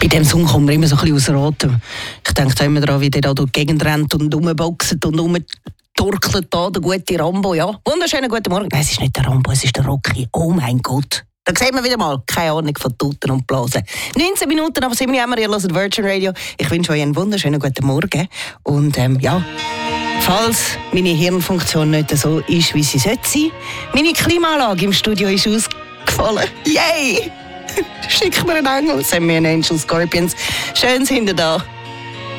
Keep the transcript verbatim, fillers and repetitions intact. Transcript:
Bei diesem Song kommen wir immer so ein bisschen aus Atem. Ich denke immer daran, wie der da durch die Gegend rennt und rumboxt und rumtorkelt da, der gute Rambo. Ja, wunderschönen guten Morgen. Nein, es ist nicht der Rambo, es ist der Rocky. Oh mein Gott. Da sehen wir wieder mal, keine Ahnung von Tuten und Blasen. neunzehn Minuten, aber sieben Jahre, ihr hört Virgin Radio. Ich wünsche euch einen wunderschönen guten Morgen. Und ähm, ja, falls meine Hirnfunktion nicht so ist, wie sie sollte sein, meine Klimaanlage im Studio ist ausgefallen. Yay! Schick mir einen Engel, send mir einen Angel Scorpions. Schön sind ihr da.